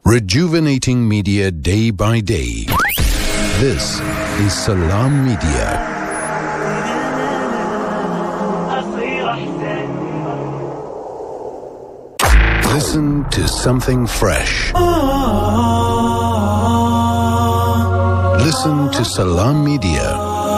Rejuvenating media day by day. This is Salam Media. Listen to something fresh. Listen to Salam Media.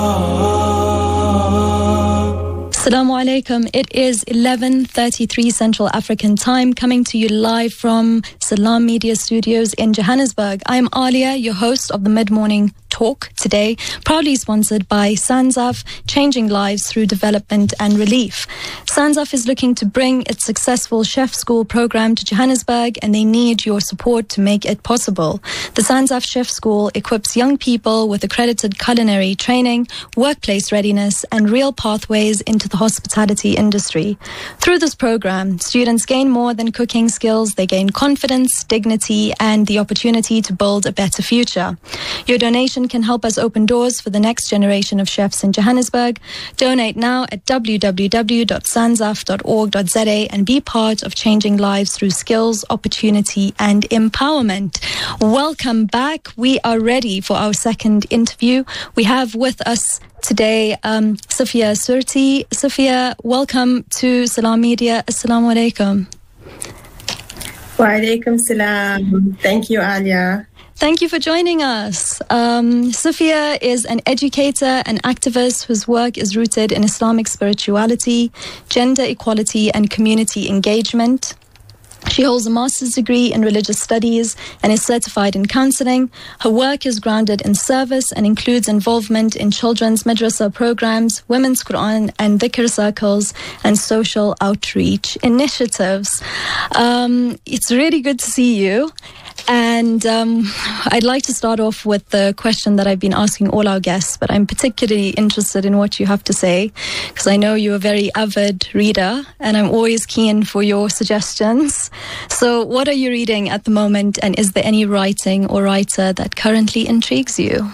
Assalamu alaikum. It is 11:33 Central African time, coming to you live from Salam Media Studios in Johannesburg. I'm Alia, your host of the Mid-Morning Talk today, proudly sponsored by Sanzaf, changing lives through development and relief. Sanzaf is looking to bring its successful chef school program to Johannesburg, and they need your support to make it possible. The Sanzaf Chef School equips young people with accredited culinary training, workplace readiness, and real pathways into the hospitality industry. Through this program, students gain more than cooking skills. They gain confidence, dignity, and the opportunity to build a better future. Your donation can help us open doors for the next generation of chefs in Johannesburg. Donate now at www.sanzaf.org.za and be part of changing lives through skills, opportunity, and empowerment. Welcome back. We are ready for our second interview. We have with us today Safia Surti. Safia, welcome to Salam Media. Assalamu alaikum. Wa alaikum salam. Thank you, Alia. Thank you for joining us. Safia is an educator and activist whose work is rooted in Islamic spirituality, gender equality, and community engagement. She holds a master's degree in religious studies and is certified in counseling. Her work is grounded in service and includes involvement in children's madrasa programs, women's Quran and dhikr circles, and social outreach initiatives. It's really good to see you. And I'd like to start off with the question that I've been asking all our guests, but I'm particularly interested in what you have to say, because I know you're a very avid reader, and I'm always keen for your suggestions. So what are you reading at the moment, and is there any writing or writer that currently intrigues you?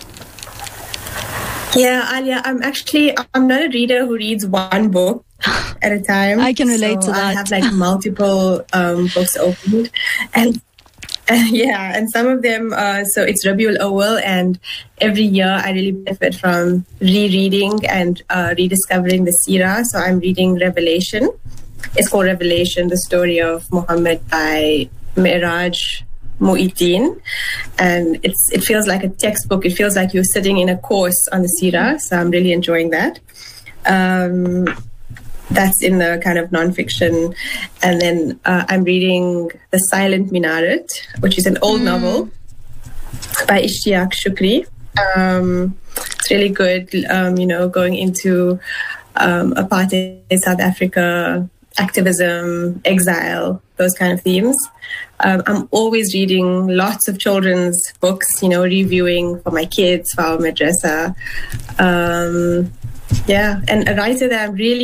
Yeah, Alia, I'm not a reader who reads one book at a time. I can relate to that. I have like multiple books opened, and and some of them, so it's Rabiul Awwal, and every year I really benefit from rereading and rediscovering the Seerah. So I'm reading Revelation. It's called Revelation, the story of Muhammad by Miraj Mu'eddin. And it feels like a textbook. It feels like you're sitting in a course on the Seerah. So I'm really enjoying that. That's in the kind of nonfiction. And then I'm reading The Silent Minaret, which is an old novel by Ishtiaq Shukri. It's really good, going into apartheid, South Africa, activism, exile, those kind of themes. I'm always reading lots of children's books, reviewing for my kids, for our madrasa. And a writer that I'm really